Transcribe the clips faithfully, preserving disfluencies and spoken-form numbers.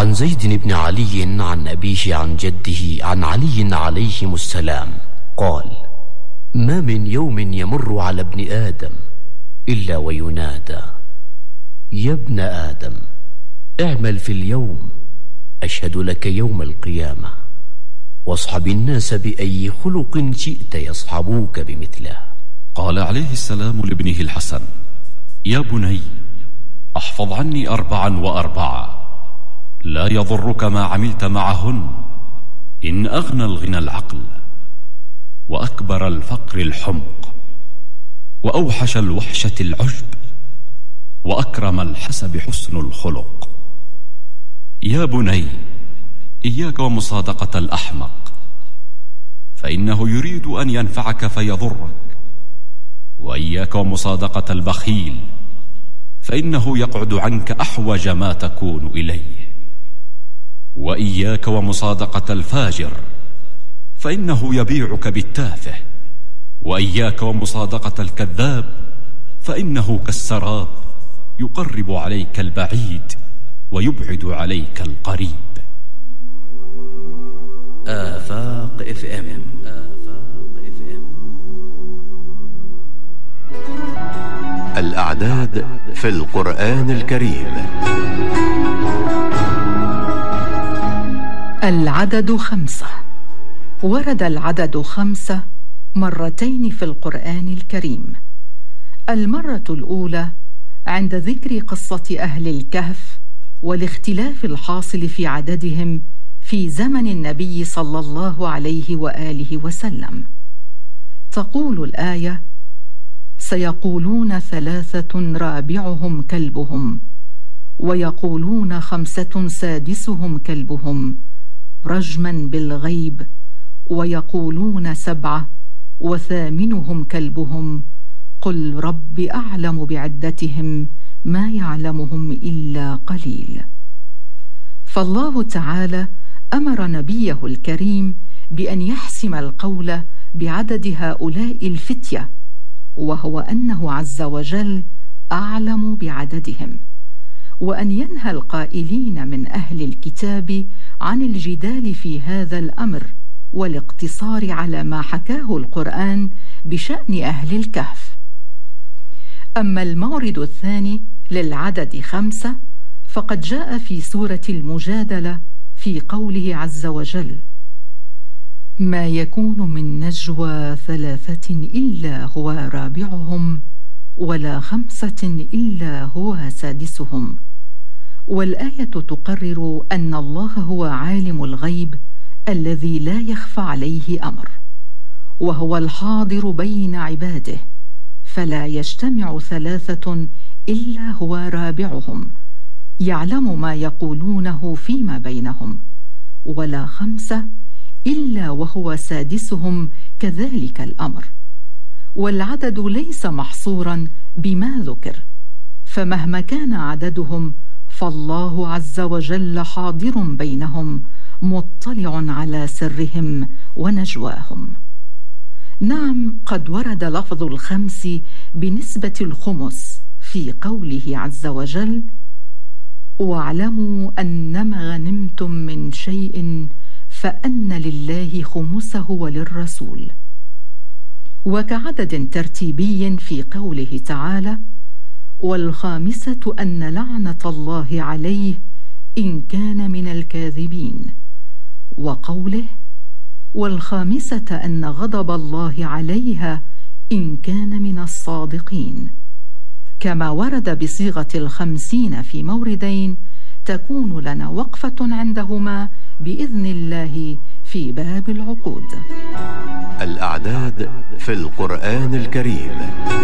وعن زيد بن علي عن أبيه عن جده عن علي عليهم السلام قال: ما من يوم يمر على ابن آدم إلا وينادى: يا ابن آدم اعمل في اليوم أشهد لك يوم القيامة، واصحب الناس بأي خلق شئت يصحبوك بمثله. قال عليه السلام لابنه الحسن: يا بني احفظ عني أربعا وأربعة، لا يضرك ما عملت معهن، إن أغنى الغنى العقل، وأكبر الفقر الحمق، وأوحش الوحشة العجب، وأكرم الحسب حسن الخلق. يا بني إياك ومصادقة الأحمق، فإنه يريد أن ينفعك فيضرك، وإياك ومصادقة البخيل، فإنه يقعد عنك أحوج ما تكون إليه، وإياك ومصادقة الفاجر، فإنه يبيعك بالتافه، وإياك ومصادقة الكذاب، فإنه كالسراب يقرب عليك البعيد ويبعد عليك القريب. آفاق اف ام. آفاق اف ام. الأعداد في القرآن الكريم. العدد خمسة. ورد العدد خمسة مرتين في القرآن الكريم. المرة الأولى عند ذكر قصة أهل الكهف والاختلاف الحاصل في عددهم في زمن النبي صلى الله عليه وآله وسلم. تقول الآية: سيقولون ثلاثة رابعهم كلبهم، ويقولون خمسة سادسهم كلبهم رجما بالغيب، ويقولون سبعة وثامنهم كلبهم، قل رب أعلم بعدتهم ما يعلمهم إلا قليل. فالله تعالى أمر نبيه الكريم بأن يحسم القول بعدد هؤلاء الفتية، وهو أنه عز وجل أعلم بعددهم، وأن ينهى القائلين من أهل الكتاب عن الجدال في هذا الأمر والاقتصار على ما حكاه القرآن بشأن أهل الكهف. أما المورد الثاني للعدد خمسة فقد جاء في سورة المجادلة في قوله عز وجل: ما يكون من نجوى ثلاثة إلا هو رابعهم، ولا خمسة إلا هو سادسهم. والآية تقرر أن الله هو عالم الغيب الذي لا يخفى عليه أمر، وهو الحاضر بين عباده، فلا يجتمع ثلاثة إلا هو رابعهم، يعلم ما يقولونه فيما بينهم، ولا خمسة إلا وهو سادسهم كذلك الأمر. والعدد ليس محصورا بما ذكر، فمهما كان عددهم فالله عز وجل حاضر بينهم مطلع على سرهم ونجواهم. نعم، قد ورد لفظ الخمس بنسبة الخمس في قوله عز وجل: واعلموا أنما غنمتم من شيء فأن لله خمسه وللرسول. وكعدد ترتيبي في قوله تعالى: والخامسة أن لعنة الله عليه إن كان من الكاذبين، وقوله: والخامسة أن غضب الله عليها إن كان من الصادقين، كما ورد بصيغة الخمسين في موردين تكون لنا وقفة عندهما بإذن الله في باب العقود. الأعداد في القرآن الكريم.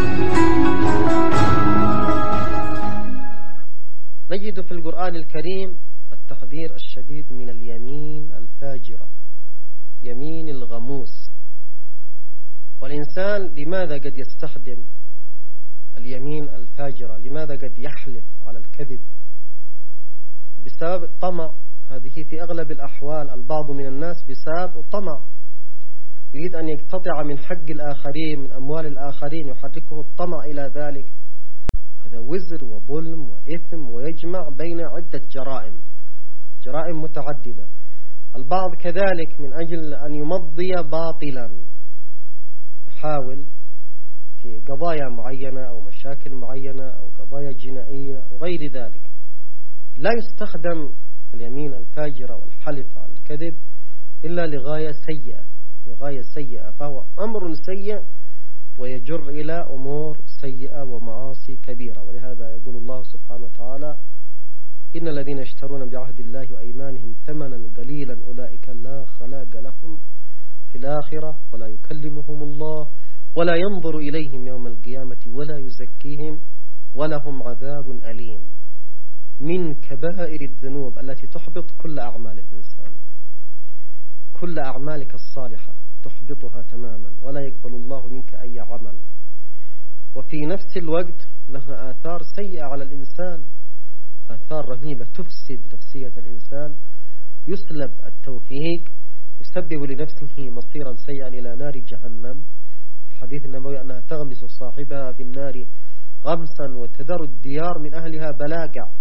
نجد في القرآن الكريم التحذير الشديد من اليمين الفاجرة، يمين الغموس. والإنسان لماذا قد يستخدم اليمين الفاجرة؟ لماذا قد يحلف على الكذب؟ بسبب الطمع. هذه في أغلب الأحوال البعض من الناس بسبب الطمع، يريد أن يقتطع من حق الآخرين، من أموال الآخرين، يحركه الطمع إلى ذلك. هذا وزر وظلم وإثم، ويجمع بين عدة جرائم. جرائم متعددة. البعض كذلك من أجل أن يمضي باطلا يحاول في قضايا معينة أو مشاكل معينة أو قضايا جنائية وغير ذلك. لا يستخدم اليمين الفاجرة والحلف على الكذب إلا لغاية سيئة لغاية سيئة فهو أمر سيء ويجر إلى أمور سيئة ومعاصي كبيرة. ولهذا يقول الله سبحانه وتعالى: إن الذين يشترون بعهد الله وأيمانهم ثمنا قليلا أولئك لا خلاق لهم في الآخرة ولا يكلمهم الله ولا ينظر إليهم يوم القيامة ولا يزكيهم ولهم عذاب أليم. من كبائر الذنوب التي تحبط كل أعمال الإنسان، كل أعمالك الصالحة تحبطها تماما ولا يقبل الله منك أي عمل. وفي نفس الوقت لها آثار سيئة على الإنسان، آثار رهيبة تفسد نفسية الإنسان، يسلب التوفيق، يسبب لنفسه مصيرا سيئا إلى نار جهنم. في الحديث النبوي أنها تغمس صاحبها في النار غمسا وتذر الديار من أهلها بلاقع.